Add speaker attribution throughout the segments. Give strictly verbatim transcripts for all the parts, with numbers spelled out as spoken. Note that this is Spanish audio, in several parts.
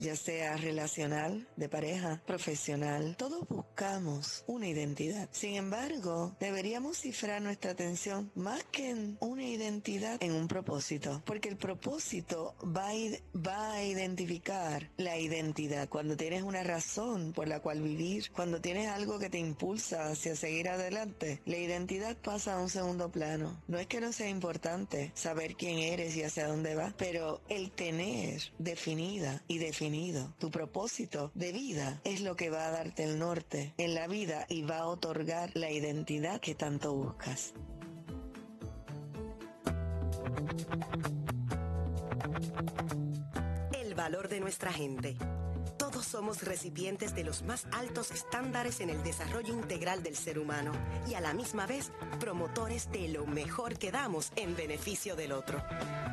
Speaker 1: ya sea relacional, de pareja, profesional. Todos buscamos una identidad. Sin embargo, deberíamos cifrar nuestra atención más que en una identidad, en un propósito, porque el propósito va a, va a identificar la identidad. Cuando tienes una razón por la cual vivir, cuando tienes algo que te impulsa hacia seguir adelante, la identidad pasa a un segundo plano. No es que no sea importante saber quién eres y hacia dónde vas, pero el tener definida y definido tu propósito de vida es lo que va a darte el norte en la vida y va a otorgar la identidad que tanto buscas.
Speaker 2: El valor de nuestra gente. Todos somos recipientes de los más altos estándares en el desarrollo integral del ser humano y a la misma vez promotores de lo mejor que damos en beneficio del otro.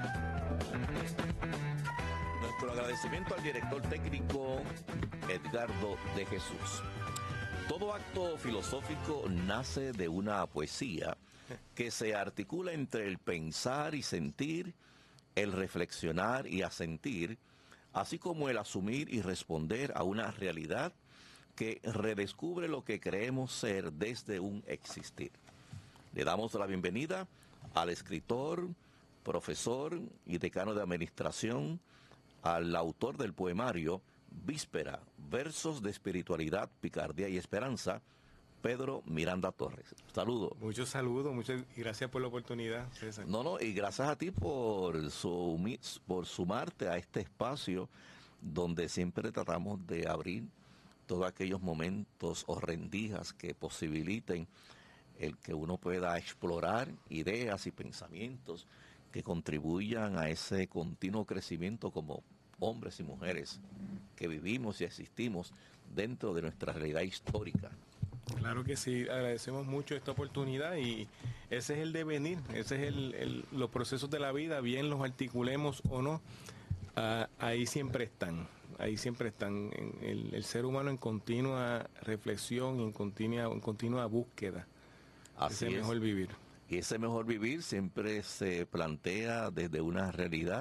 Speaker 3: Nuestro agradecimiento al director técnico Edgardo de Jesús. Todo acto filosófico nace de una poesía que se articula entre el pensar y sentir, el reflexionar y asentir, así como el asumir y responder a una realidad que redescubre lo que creemos ser desde un existir. Le damos la bienvenida al escritor, profesor y decano de administración, al autor del poemario Víspera, versos de espiritualidad, picardía y esperanza, Pedro Miranda Torres. Saludos.
Speaker 4: Muchos saludos, muchas gracias por la oportunidad, César.
Speaker 3: No, no, y gracias a ti por, su, por sumarte a este espacio donde siempre tratamos de abrir todos aquellos momentos o rendijas que posibiliten el que uno pueda explorar ideas y pensamientos que contribuyan a ese continuo crecimiento como hombres y mujeres que vivimos y existimos dentro de nuestra realidad histórica.
Speaker 4: Claro que sí, agradecemos mucho esta oportunidad y ese es el devenir, ese es el, el, los procesos de la vida, bien los articulemos o no, uh, ahí siempre están, ahí siempre están, en el, el ser humano en continua reflexión y en continua, en continua búsqueda.
Speaker 3: Así
Speaker 4: ese
Speaker 3: es.
Speaker 4: Mejor vivir.
Speaker 3: Y ese mejor vivir siempre se plantea desde una realidad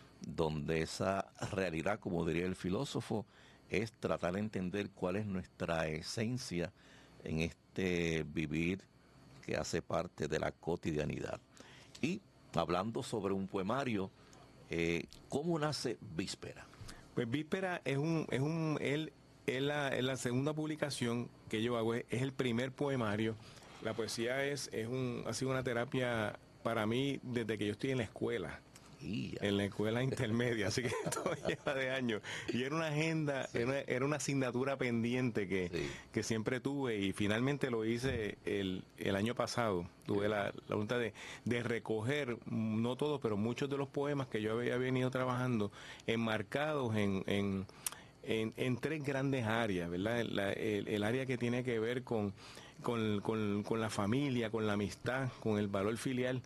Speaker 3: donde esa realidad, como diría el filósofo, es tratar de entender cuál es nuestra esencia en este vivir que hace parte de la cotidianidad. Y hablando sobre un poemario, eh, ¿cómo nace Víspera?
Speaker 4: Pues Víspera es un, es un, él, es la, es la segunda publicación que yo hago, es, es el primer poemario. La poesía es, es un, ha sido una terapia para mí desde que yo estoy en la escuela. En la escuela intermedia, así que todo lleva de años. Y era una agenda, sí. era, era una asignatura pendiente que, sí. que siempre tuve y finalmente lo hice el, el año pasado. Tuve sí. la, la voluntad de, de recoger, no todos, pero muchos de los poemas que yo había venido trabajando, enmarcados en... en En, en tres grandes áreas, ¿verdad? La, el, el área que tiene que ver con, con, con, con la familia, con la amistad, con el valor filial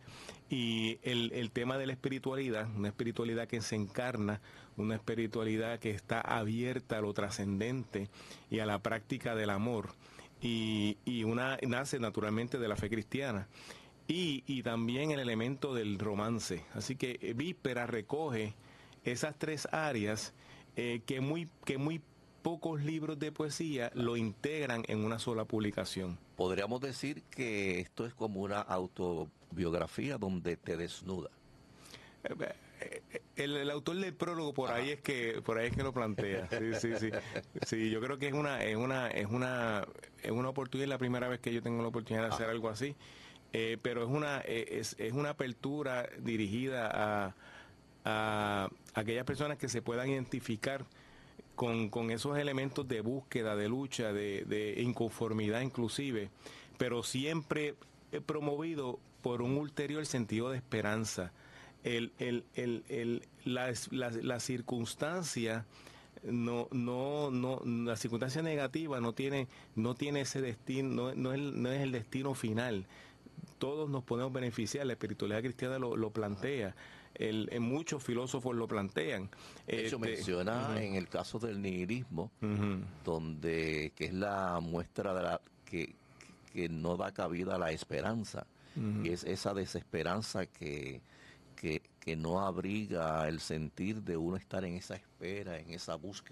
Speaker 4: y el, el tema de la espiritualidad, una espiritualidad que se encarna, una espiritualidad que está abierta a lo trascendente y a la práctica del amor y, y una nace naturalmente de la fe cristiana. Y, y también el elemento del romance. Así que Víspera recoge esas tres áreas Eh, que muy que muy pocos libros de poesía lo integran en una sola publicación.
Speaker 3: Podríamos decir que esto es como una autobiografía donde te desnuda.
Speaker 4: El, el autor del prólogo por ah. ahí es que por ahí es que lo plantea. Sí, sí, sí. Sí, yo creo que es una es una es una es una oportunidad, es la primera vez que yo tengo la oportunidad de hacer ah. algo así. Eh, pero es una es, es una apertura dirigida a a aquellas personas que se puedan identificar con, con esos elementos de búsqueda, de lucha, de, de inconformidad inclusive, pero siempre promovido por un ulterior sentido de esperanza. El, el, el, el, la, la, la circunstancia no, no, no, la circunstancia negativa no tiene, no tiene ese destino, no, no, es, no es el destino final. Todos nos podemos beneficiar, la espiritualidad cristiana lo, lo plantea. El, en muchos filósofos lo plantean.
Speaker 3: De hecho, este, menciona uh-huh. en el caso del nihilismo, uh-huh. donde que es la muestra de la que, que no da cabida a la esperanza, uh-huh. y es esa desesperanza que, que, que no abriga el sentir de uno estar en esa espera, en esa búsqueda